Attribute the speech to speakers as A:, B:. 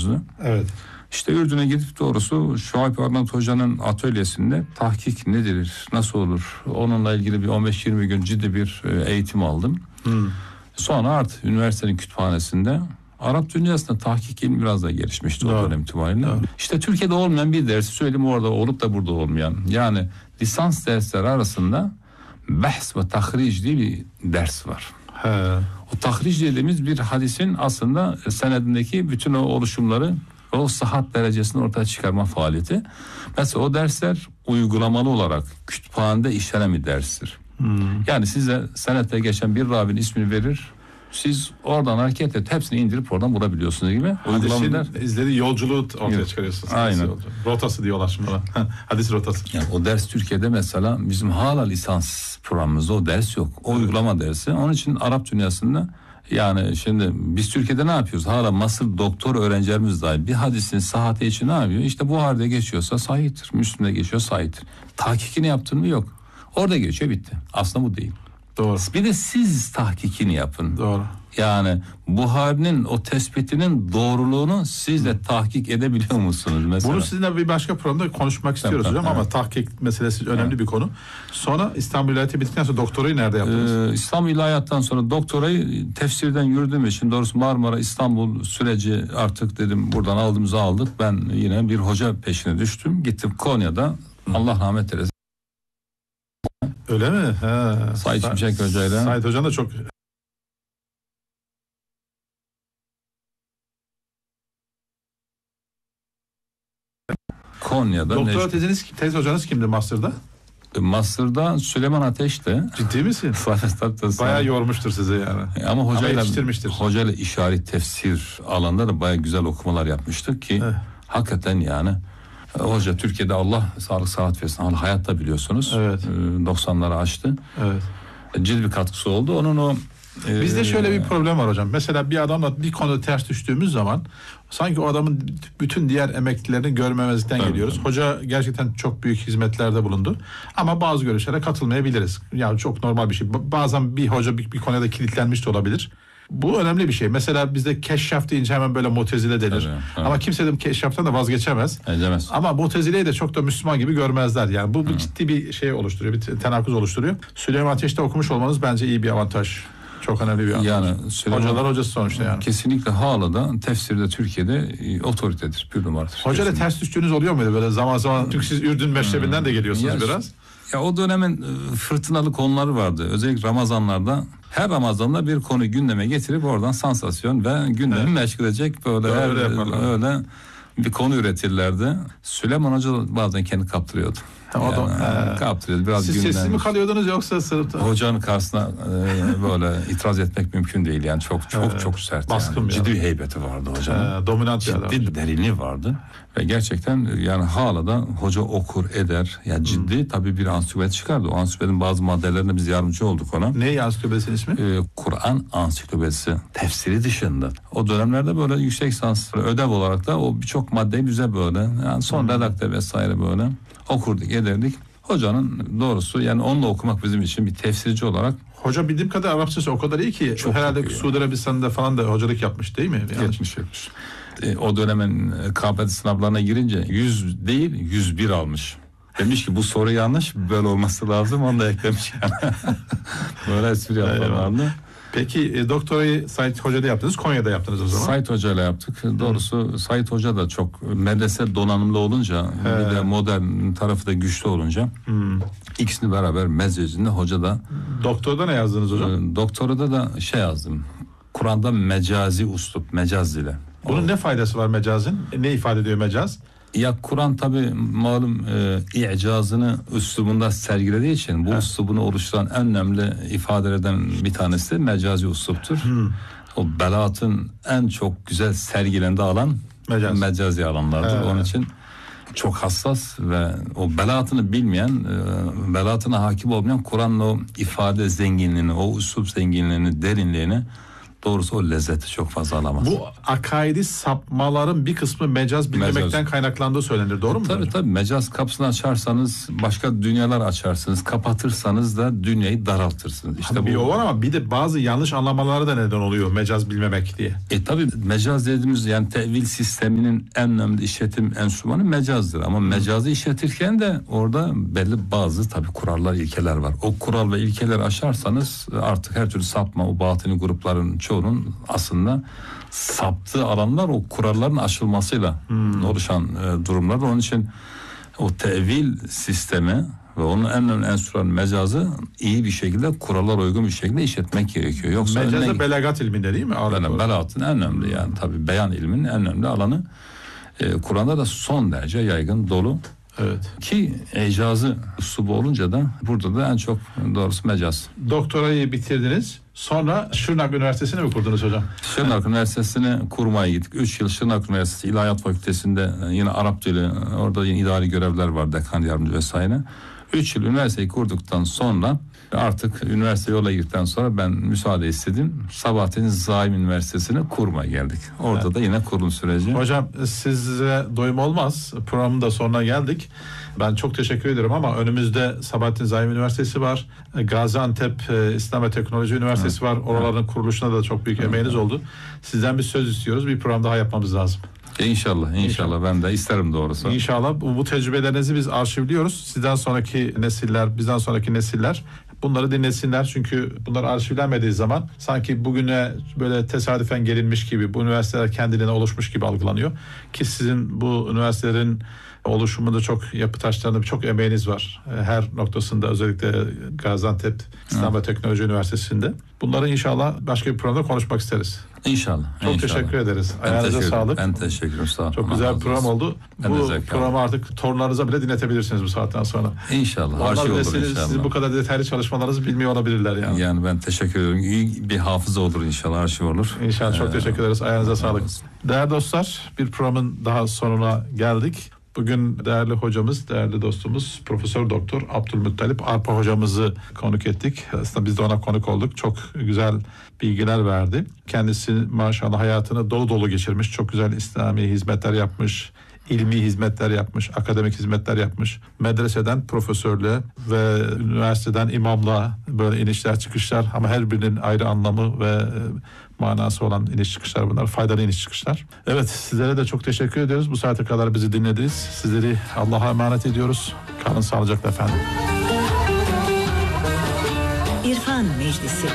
A: Ürdün'ümüzde.
B: Evet.
A: İşte Ürdün'e gidip doğrusu Şuayb Arnavut Hoca'nın atölyesinde tahkik nedir, nasıl olur? Onunla ilgili bir 15-20 gün ciddi bir eğitim aldım. Sonra artık üniversitenin kütüphanesinde Arap dünyasında tahkik ilmi biraz daha gelişmişti o dönem itibariyle. İşte Türkiye'de olmayan bir dersi söyleyeyim, orada olup da burada olmayan. Yani lisans dersleri arasında bahs ve tahric diye bir ders var. O tahric dediğimiz bir hadisin aslında senedindeki bütün o oluşumları, o sıhhat derecesini ortaya çıkarma faaliyeti. Mesela o dersler uygulamalı olarak kütüphanede işlenen bir derstir. Yani size senette geçen bir ravinin ismini verir. Siz oradan hareket et, hepsini indirip oradan bulabiliyorsunuz gibi.
B: Hadisin izlediği yolculuğu ortaya çıkarıyorsunuz.
A: Aynen.
B: Rotası diyorlar şimdi ona. Hadis rotası.
A: Yani o ders Türkiye'de mesela bizim hala lisans programımızda o ders yok. O uygulama dersi. Onun için Arap dünyasında yani şimdi biz Türkiye'de ne yapıyoruz? Hala Mısır doktor öğrencilerimiz dahil bir hadisin sıhhati için ne yapıyor? İşte Buhari'de geçiyorsa sahihtir. Müslim'de geçiyor sahihtir. Tahkikini yaptın mı? Yok. Orada geçiyor, bitti. Aslında bu değil.
B: Doğru.
A: Bir de siz tahkikini yapın.
B: Doğru.
A: Yani Buhari'nin o tespitinin doğruluğunu siz de tahkik edebiliyor musunuz mesela?
B: Bunu sizinle bir başka programda konuşmak istiyoruz hocam ama tahkik meselesi önemli bir konu. Sonra İstanbul İlahiyatı bittikten sonra doktorayı nerede yaptınız?
A: İstanbul İlahiyat'tan sonra doktorayı tefsirden yürüdüğüm için doğrusu Marmara İstanbul süreci artık dedim buradan aldığımızı aldık. Ben yine bir hoca peşine düştüm. Gittim Konya'da, Allah rahmet eylesin.
B: Öyle mi?
A: Said Şimşek Hoca'yla.
B: Said Hoca'nın da çok...
A: Konya'da.
B: Doktora tez hocanız kimdi Master'da?
A: Master'da Süleyman Ateş'ti.
B: Ciddi misin? Bayağı yormuştur sizi yani.
A: Ama hocayla işaret tefsir alanında da bayağı güzel okumalar yapmıştık ki hakikaten yani hoca Türkiye'de Allah sağlık sıhhat versin. Hayatta biliyorsunuz.
B: Evet.
A: 90'ları aştı.
B: Evet.
A: Ciddi bir katkısı oldu. Onun o
B: bizde şöyle bir problem var hocam. Mesela bir adamla bir konuda ters düştüğümüz zaman sanki o adamın bütün diğer emeklilerini görmemezlikten geliyoruz. Hoca gerçekten çok büyük hizmetlerde bulundu. Ama bazı görüşlere katılmayabiliriz. Yani çok normal bir şey. Bazen bir hoca bir konuda kilitlenmiş de olabilir. Bu önemli bir şey. Mesela bizde keşşaf deyince hemen böyle mutezile denir. Ama kimse de keşşaftan da vazgeçemez.
A: Edemez.
B: Ama mutezileyi de çok da Müslüman gibi görmezler. Yani bu ciddi bir şey oluşturuyor. Bir tenakuz oluşturuyor. Süleyman Ateş'te okumuş olmanız bence iyi bir avantaj. Çok önemli bir avantaj.
A: Yani
B: hocalar hocası sonuçta yani.
A: Kesinlikle hala da tefsirde Türkiye'de otoritedir. Bir numaradır.
B: Hocayla ters düştüğünüz oluyor muydu böyle zaman zaman? Çünkü siz Ürdün meşrebinden de geliyorsunuz biraz.
A: Ya o dönemin fırtınalı konuları vardı. Özellikle Ramazanlarda her Ramazan'da bir konu gündeme getirip oradan sansasyon ve gündemi meşgul edecek böyle öyle bir konu üretirlerdi. Süleyman Hoca bazen kendi kaptırıyordu. Kaptırıyordu. Biraz
B: siz sessiz mi kalıyordunuz yoksa sırıtı?
A: Hocanın karşısına böyle itiraz etmek mümkün değil yani çok sert.
B: Baskın
A: yani. Ciddi bir heybeti vardı hocanın.
B: Dominant bir adam.
A: Ciddi bir derinliği vardı. Ve gerçekten yani hala da hoca okur eder. Yani ciddi tabii bir ansiklopedi çıkardı. O ansiklopedinin bazı maddelerine biz yardımcı olduk ona.
B: Ne ansiklopedisinin ismi?
A: Kur'an ansiklopedisi. Tefsiri dışında. O dönemlerde böyle yüksek lisans ödev olarak da o birçok maddeyi bize böyle yani son redakte vesaire böyle okurduk ederdik. Hocanın doğrusu yani onunla okumak bizim için bir tefsirci olarak.
B: Hoca bildiğim kadar Arapçası o kadar iyi ki çok herhalde Suudi Arabistan'da falan da hocalık yapmış değil mi?
A: Yapmış. O dönemin KPSS sınavlarına girince 100 değil 101 almış. Demiş ki bu soru yanlış, böyle olması lazım, onu da eklemiş yani. Böyle espri yaparlardı.
B: Peki doktorayı Said Hoca'da yaptınız, Konya'da yaptınız o zaman.
A: Said Hoca'yla yaptık. Doğrusu Said Hoca da çok medrese donanımlı olunca, bir de modern tarafı da güçlü olunca ikisini beraber mezcezinde hoca da.
B: Doktorda ne yazdınız hocam?
A: Doktorada da yazdım. Kur'an'da mecazi uslup, mecaz ile.
B: Bunun ne faydası var mecazın? Ne ifade ediyor mecaz?
A: Ya Kur'an tabi malum i'cazını üslubunda sergilediği için bu üslubunu oluşturan en önemli ifadelerden bir tanesi mecazi üsluptur. O belaatın en çok güzel sergilendiği alan mecazi alanlardır. Onun için çok hassas ve o belaatını bilmeyen, belaatına hakim olmayan Kur'an'ın o ifade zenginliğini, o üslup zenginliğini, derinliğini doğrusu o lezzeti çok fazla alamaz.
B: Bu akaidi sapmaların bir kısmı mecaz bilmemekten kaynaklandığı söylenir. Doğru mu?
A: Tabii mecaz kapısını açarsanız başka dünyalar açarsınız. Kapatırsanız da dünyayı daraltırsınız. İşte
B: bir
A: bu
B: o var ama bir de bazı yanlış anlamaları da neden oluyor mecaz bilmemek diye.
A: Tabii mecaz dediğimiz yani tevil sisteminin en önemli işletim enstrümanı mecazdır. Ama mecazı işletirken de orada belli bazı tabii kurallar, ilkeler var. O kural ve ilkeleri aşarsanız artık her türlü sapma, o batini grupların çoğunun aslında saptığı alanlar o kuralların aşılmasıyla oluşan durumlar. Onun için o tevil sistemi ve onun en önemli enstrümanı mecazı iyi bir şekilde, kurallara uygun bir şekilde işletmek gerekiyor. Yoksa
B: mecaz belagat ilminde değil mi?
A: Belagatın en önemli yani tabii beyan ilminin en önemli alanı. Kur'an'da da son derece yaygın, dolu.
B: Evet.
A: Ki icazı üslubu olunca da burada da en çok doğrusu mecaz.
B: Doktorayı bitirdiniz. Sonra Şırnak Üniversitesi'ni mi kurdunuz hocam?
A: Şırnak Üniversitesi'ne kurmaya gittik. 3 yıl Şırnak Üniversitesi İlahiyat Fakültesi'nde yine Arap dili, orada yine idari görevler var, dekan yardımcı vesaire. 3 yıl üniversiteyi kurduktan sonra artık üniversite yola girdikten sonra ben müsaade istedim. Sabahattin Zaim Üniversitesi'ne kurmaya geldik. Orada da yine kurulum süreci.
B: Hocam size doyum olmaz. Programın da sonuna geldik. Ben çok teşekkür ederim ama önümüzde Sabahattin Zaim Üniversitesi var. Gaziantep İslam ve Teknoloji Üniversitesi var. Oraların kuruluşuna da çok büyük emeğiniz oldu. Sizden bir söz istiyoruz. Bir program daha yapmamız lazım.
A: İnşallah ben de isterim doğrusu.
B: İnşallah bu tecrübelerinizi biz arşivliyoruz. Bizden sonraki nesiller bunları dinlesinler. Çünkü bunlar arşivlenmediği zaman sanki bugüne böyle tesadüfen gelinmiş gibi, bu üniversiteler kendiliğine oluşmuş gibi algılanıyor. Ki sizin bu üniversitelerin oluşumunda çok yapı taşlarında çok emeğiniz var. Her noktasında, özellikle Gaziantep İslam ve Teknoloji Üniversitesi'nde. Bunları inşallah başka bir programda konuşmak isteriz.
A: İnşallah.
B: Çok teşekkür ederiz. Ayağınıza sağlık.
A: Ben teşekkür ederim. Sağ olun.
B: Çok güzel bir program oldu. Bu programı artık torunlarınıza bile dinletebilirsiniz bu saatten sonra.
A: İnşallah.
B: Onlar bile sizin bu kadar detaylı çalışmalarınızı bilmiyor olabilirler yani.
A: Yani ben teşekkür ederim. İyi bir hafıza olur inşallah, arşiv olur.
B: İnşallah, çok teşekkür ederiz. Ayağınıza sağlık. Değerli dostlar, bir programın daha sonuna geldik. Bugün değerli hocamız, değerli dostumuz Profesör Doktor Abdülmuttalip Arpa hocamızı konuk ettik. Aslında biz de ona konuk olduk. Çok güzel bilgiler verdi. Kendisi maşallah hayatını dolu dolu geçirmiş. Çok güzel İslami hizmetler yapmış. İlmi hizmetler yapmış, akademik hizmetler yapmış. Medreseden profesörlüğe ve üniversiteden imamlığa böyle inişler çıkışlar, ama her birinin ayrı anlamı ve manası olan iniş çıkışlar bunlar. Faydalı iniş çıkışlar. Evet, sizlere de çok teşekkür ediyoruz. Bu saate kadar bizi dinlediniz. Sizleri Allah'a emanet ediyoruz. Kalın sağlıcakla efendim.
C: İrfan Meclisi.